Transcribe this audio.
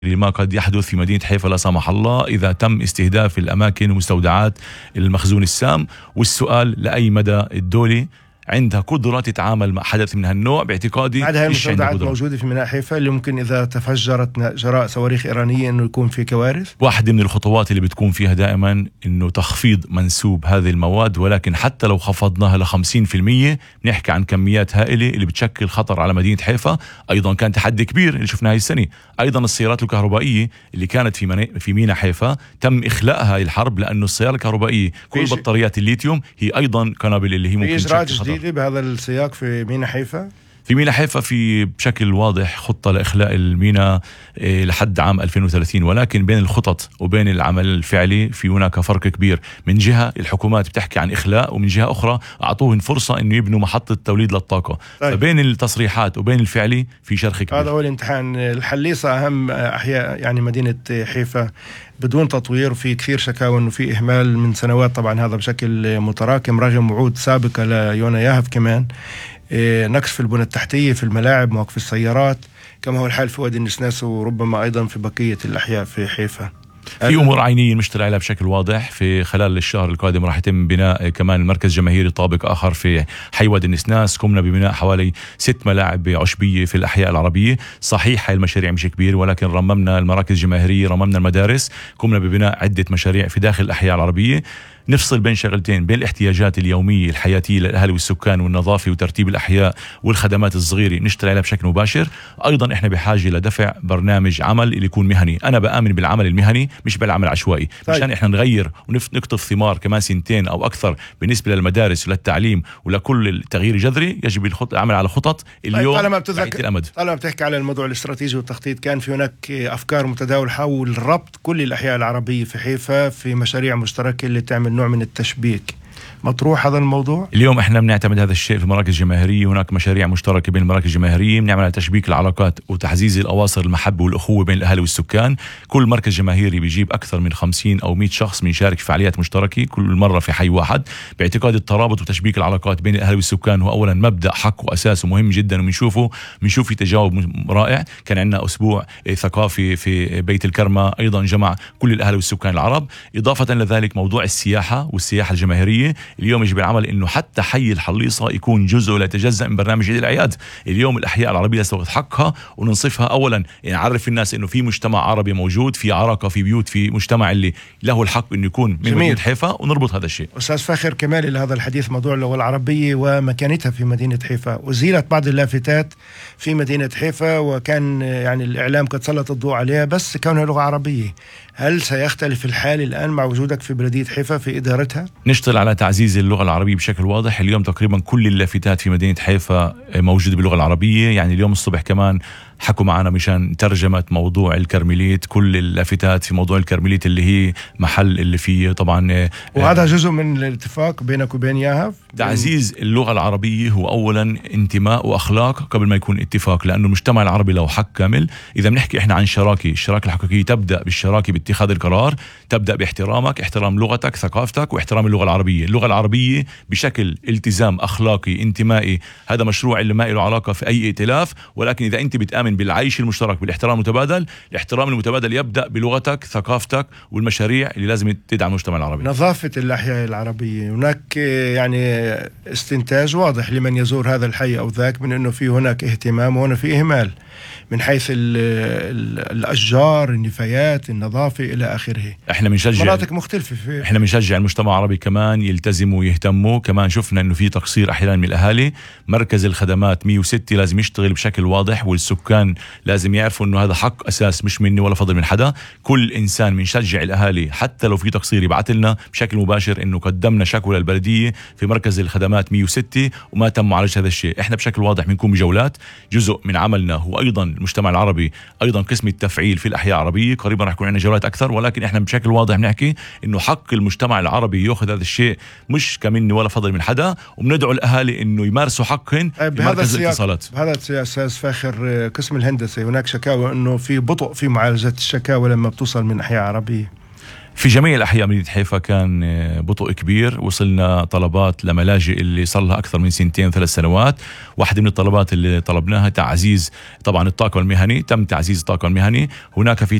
لما قد يحدث في مدينة حيفا لا سمح الله إذا تم استهداف الأماكن ومستودعات المخزون السام. والسؤال لأي مدى الدولة عندها قدرة تتعامل مع حدث من هالنوع؟ باعتقادي بعد هاي المستودعات موجودة في ميناء حيفا اللي ممكن إذا تفجرت جراء صواريخ إيرانية إنه يكون في كوارث. واحدة من الخطوات اللي بتكون فيها دائما إنه تخفيض منسوب هذه المواد، ولكن حتى لو خفضناها ل50% نحكي عن كميات هائلة اللي بتشكل خطر على مدينة حيفا. أيضا كان تحدي كبير اللي شفناه هاي السنة، أيضا السيارات الكهربائية اللي كانت في ميناء حيفا تم إخلاءها هاي الحرب، لأنه السيارة الكهربائية كل بطاريات الليثيوم هي أيضا قنابل اللي هي ممكن تشكل خطر. في إجراءات جديدة بهذا السياق في ميناء حيفا؟ في ميناء حيفا في بشكل واضح خطة لإخلاء الميناء لحد عام 2030، ولكن بين الخطط وبين العمل الفعلي في هناك فرق كبير. من جهة الحكومات بتحكي عن إخلاء، ومن جهة أخرى أعطوهم فرصة إنه يبنوا محطة توليد للطاقة. طيب. فبين التصريحات وبين الفعلي في شرخ كبير. هذا هو الامتحان. الحليصة أهم أحياء يعني مدينة حيفا بدون تطوير، وفي كثير شكاوى انه في اهمال من سنوات، طبعا هذا بشكل متراكم رغم وعود سابقة ليونا ياهف كمان. نقص في البنى التحتية، في الملاعب، مواقف السيارات، كما هو الحال في وادي النسناس وربما أيضا في بقية الأحياء في حيفا. في أمور عينية نشتغل عليها بشكل واضح. في خلال الشهر القادم راح يتم بناء كمان مركز جماهيري طابق آخر في حي وادي النسناس. قمنا ببناء حوالي 6 ملاعب عشبية في الأحياء العربية. صحيح هاي المشاريع مش كبير، ولكن رممنا المراكز الجماهيرية، رممنا المدارس، قمنا ببناء عدة مشاريع في داخل الأحياء العربية. نفصل بين شغلتين، بين الاحتياجات اليومية الحياتية للأهل والسكان والنظافة وترتيب الأحياء والخدمات الصغيرة نشتغل عليها بشكل مباشر. أيضا إحنا بحاجة لدفع برنامج عمل اللي يكون مهني. أنا بآمن بالعمل المهني مش بالعمل العشوائي. طيب. مشان إحنا نغير ونقطف ثمار كمان 2 أو أكثر بالنسبة للمدارس وللتعليم ولكل التغيير الجذري، يجب العمل على خطط اليوم. طيب. الأمد طالما بتحكي على الموضوع الاستراتيجي والتخطيط، كان في هناك أفكار متداولة حول ربط كل الأحياء العربية في حيفا في مشاريع مشتركة اللي تعمل نوع من التشبيك. مطروح هذا الموضوع؟ اليوم احنا بنعتمد هذا الشيء في المراكز الجماهيرية. هناك مشاريع مشتركة بين المراكز الجماهيرية بنعمل على تشبيك العلاقات وتعزيز الأواصر المحبة والأخوة بين الأهل والسكان. كل مركز جماهيري بيجيب أكثر من 50 أو 100 شخص بنشارك في فعاليات مشتركة كل مرة في حي واحد. باعتقاد الترابط وتشبيك العلاقات بين الأهل والسكان هو أولا مبدأ حق وأساس ومهم جدا، وبنشوف في تجاوب رائع. كان عندنا أسبوع ثقافي في بيت الكرمة، أيضا جمع كل الأهل والسكان العرب. إضافة لذلك موضوع السياحة والسياحة الجماهيرية اليوم يجب العمل انه حتى حي الحليصة يكون جزء لا يتجزأ من برنامج عيد الأعياد. اليوم الأحياء العربية سوت حقها وننصفها. اولا نعرف الناس انه في مجتمع عربي موجود، في عراقة، في بيوت، في مجتمع اللي له الحق انه يكون من مدينة حيفا، ونربط هذا الشيء. أستاذ فاخر كمالي لهذا الحديث موضوع اللغة العربية ومكانتها في مدينة حيفا. أزيلت بعض اللافتات في مدينة حيفا وكان يعني الإعلام قد سلط الضوء عليها، بس كونها لغة عربية، هل سيختلف الحال الآن مع وجودك في بلدية حيفا في إدارتها؟ نشتغل على تعزيز اللغة العربية بشكل واضح. اليوم تقريبا كل اللافتات في مدينة حيفا موجودة باللغة العربية. يعني اليوم الصبح كمان حكوا معنا مشان ترجمة موضوع الكرمليت، كل اللافتات في موضوع الكرمليت اللي هي محل اللي فيه طبعا. وهذا جزء من الاتفاق بينك وبين ياهف. تعزيز اللغة العربية هو أولا انتماء وأخلاق قبل ما يكون اتفاق، لأنه المجتمع العربي له حق كامل. إذا بنحكي إحنا عن الشراكة الحقيقية تبدأ بالشراكة باتخاذ القرار، تبدأ باحترامك، احترام لغتك، ثقافتك، واحترام اللغة العربية. اللغة العربية بشكل التزام أخلاقي انتمائي، هذا مشروع اللي ما له علاقة في أي ائتلاف. ولكن إذا أنت بتآمن بالعيش المشترك بالاحترام المتبادل، الاحترام المتبادل يبدأ بلغتك، ثقافتك، والمشاريع اللي لازم تدعم المجتمع العربي. نظافة الأحياء العربية، هناك يعني استنتاج واضح لمن يزور هذا الحي أو ذاك من أنه في هناك اهتمام وهنا في إهمال من حيث الأشجار، النفايات، النظافة إلى آخره. احنا بنشجع مناطق مختلفة احنا بنشجع المجتمع العربي كمان يلتزموا ويهتموا. كمان شفنا انه في تقصير احيانا من الاهالي. مركز الخدمات 106 لازم يشتغل بشكل واضح، والسكان لازم يعرفوا انه هذا حق اساس مش مني ولا فضل من حدا. كل انسان بنشجع الاهالي حتى لو في تقصير يبعث لنا بشكل مباشر انه قدمنا شكوى للبلديه في مركز الخدمات 106 وما تم معالجه هذا الشيء. احنا بشكل واضح بنكون بجولات. جزء من عملنا هو ايضا المجتمع العربي، ايضا قسم التفعيل في الاحياء العربيه. قريبا رح يكون عندنا جولات اكثر، ولكن احنا بشكل واضح بنحكي انه حق المجتمع العربي ياخذ هذا الشيء مش كمني ولا فضل من حدا، وبندعو الاهالي انه يمارسوا حقهم في مركز الاتصالات. بهذا السياق استاذ فاخر، قسم الهندسه هناك شكاوى انه في بطء في معالجه الشكاوى لما بتوصل من احياء عربيه. في جميع الأحياء مدينة حيفا كان بطء كبير. وصلنا طلبات لملاجئ اللي صار لها أكثر من 2-3 سنوات. واحدة من الطلبات اللي طلبناها تعزيز طبعا الطاقم المهني، تم تعزيز الطاقم المهني. هناك في